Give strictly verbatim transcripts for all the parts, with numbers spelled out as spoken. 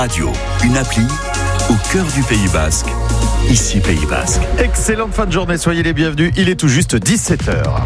Radio, une appli au cœur du Pays Basque. Ici Pays Basque. Excellente fin de journée, soyez les bienvenus. Il est tout juste dix-sept heures.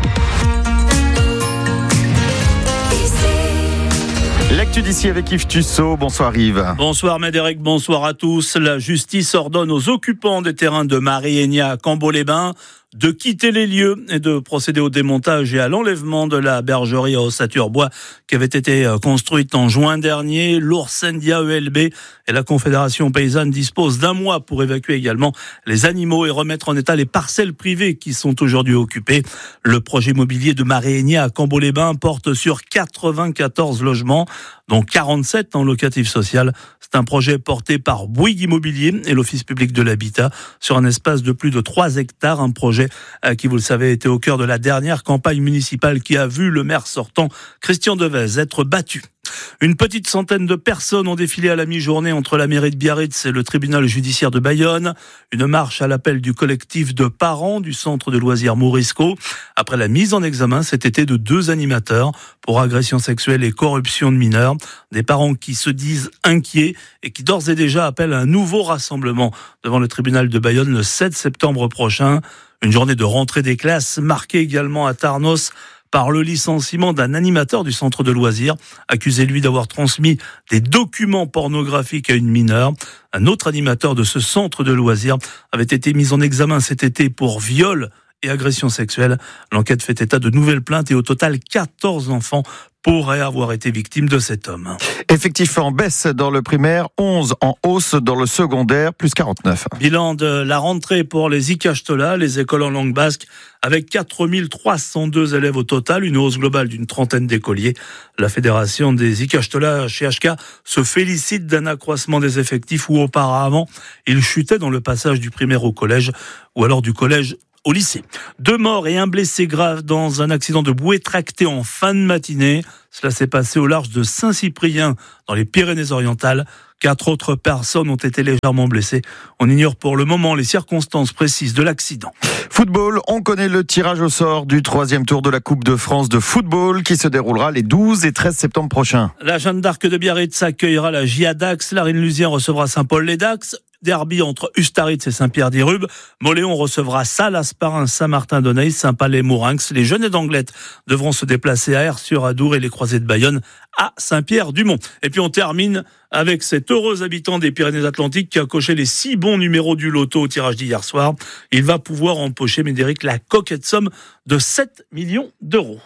L'actu d'ici avec Yves Tussaud. Bonsoir Yves. Bonsoir Médéric, bonsoir à tous. La justice ordonne aux occupants des terrains de Marie-Aigna à Cambo-les-Bains de quitter les lieux et de procéder au démontage et à l'enlèvement de la bergerie à Ossature-Bois qui avait été construite en juin dernier. L'Oursendia E L B et la Confédération paysanne disposent d'un mois pour évacuer également les animaux et remettre en état les parcelles privées qui sont aujourd'hui occupées. Le projet immobilier de Marie-Aigna à Cambo-les-Bains porte sur quatre-vingt-quatorze logements, dont quarante-sept en locatif social. C'est un projet porté par Bouygues Immobilier et l'Office public de l'habitat sur un espace de plus de trois hectares. Un projet qui, vous le savez, était au cœur de la dernière campagne municipale qui a vu le maire sortant, Christian Devez, être battu. Une petite centaine de personnes ont défilé à la mi-journée entre la mairie de Biarritz et le tribunal judiciaire de Bayonne. Une marche à l'appel du collectif de parents du centre de loisirs Morisco. Après la mise en examen cet été de deux animateurs pour agression sexuelle et corruption de mineurs. Des parents qui se disent inquiets et qui d'ores et déjà appellent à un nouveau rassemblement devant le tribunal de Bayonne le sept septembre prochain. Une journée de rentrée des classes marquée également à Tarnos par le licenciement d'un animateur du centre de loisirs, accusé lui d'avoir transmis des documents pornographiques à une mineure. Un autre animateur de ce centre de loisirs avait été mis en examen cet été pour viol et agression sexuelle. L'enquête fait état de nouvelles plaintes et au total quatorze enfants pourraient avoir été victimes de cet homme. Effectif en baisse dans le primaire, onze en hausse dans le secondaire, plus quarante-neuf. Bilan de la rentrée pour les Ikastola, les écoles en langue basque, avec quatre mille trois cent deux élèves au total, une hausse globale d'une trentaine d'écoliers. La fédération des Ikastola chez H K se félicite d'un accroissement des effectifs où auparavant, ils chutaient dans le passage du primaire au collège ou alors du collège au lycée. Deux morts et un blessé grave dans un accident de bouée tractée en fin de matinée. Cela s'est passé au large de Saint-Cyprien, dans les Pyrénées-Orientales. Quatre autres personnes ont été légèrement blessées. On ignore pour le moment les circonstances précises de l'accident. Football, on connaît le tirage au sort du troisième tour de la Coupe de France de football qui se déroulera les douze et treize septembre prochains. La Jeanne d'Arc de Biarritz accueillera la J A Dax. La Lusien recevra Saint-Paul-les-Dax. Derby entre Ustaritz et Saint-Pierre-d'Irube. Moléon recevra Salles, Asparin, Saint-Martin-d'Oneil, Saint-Palais-Mourinx. Les Jeunes d'Anglette devront se déplacer à Aire-sur-Adour et les Croisés de Bayonne à Saint-Pierre-du-Mont. Et puis on termine avec cet heureux habitant des Pyrénées-Atlantiques qui a coché les six bons numéros du loto au tirage d'hier soir. Il va pouvoir empocher, Médéric, la coquette somme de sept millions d'euros.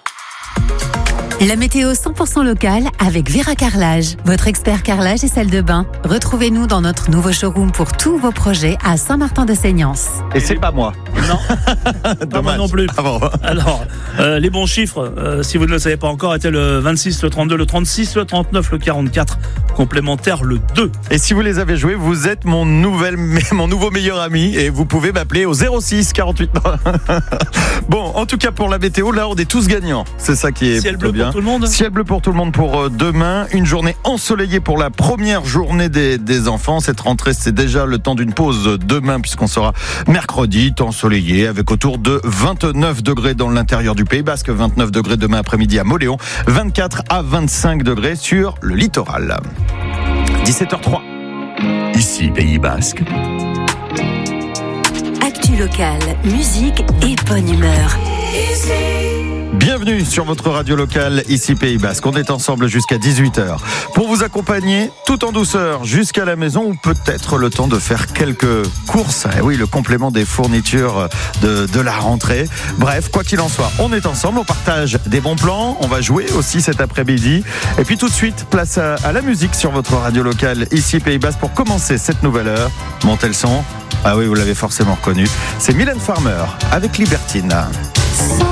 La météo cent pour cent locale avec Vera Carrelage, votre expert carrelage et salle de bain. Retrouvez-nous dans notre nouveau showroom pour tous vos projets à Saint-Martin-de-Seignance. Et c'est pas moi. Non, pas moi non plus. Ah bon. Alors, euh, les bons chiffres, euh, si vous ne le savez pas encore, étaient le vingt-six, le trente-deux, le trente-six, le trente-neuf, le quarante-quatre, complémentaire le deux. Et si vous les avez joués, vous êtes mon, nouvelle, mon nouveau meilleur ami et vous pouvez m'appeler au zéro six quarante-huit. Bon, en tout cas pour la météo, là on est tous gagnants. C'est ça qui est Ciel bleu bien. Pour tout le monde. Ciel bleu pour tout le monde pour demain. Une journée ensoleillée pour la première journée des, des enfants. Cette rentrée, c'est déjà le temps d'une pause demain puisqu'on sera mercredi, temps ensoleillé avec autour de vingt-neuf degrés dans l'intérieur du Pays Basque, vingt-neuf degrés demain après-midi à Moléon, vingt-quatre à vingt-cinq degrés sur le littoral. dix-sept heures trois. Ici Pays Basque. Actu locale, musique et bonne humeur. Bienvenue sur votre radio locale, ici Pays Basque. On est ensemble jusqu'à dix-huit heures pour vous accompagner tout en douceur jusqu'à la maison ou peut-être le temps de faire quelques courses. Et oui, le complément des fournitures de, de la rentrée. Bref, quoi qu'il en soit, on est ensemble, on partage des bons plans. On va jouer aussi cet après-midi. Et puis tout de suite, place à, à la musique sur votre radio locale, ici Pays Basque pour commencer cette nouvelle heure. Montez le son. Ah oui, vous l'avez forcément reconnu. C'est Mylène Farmer avec Libertine.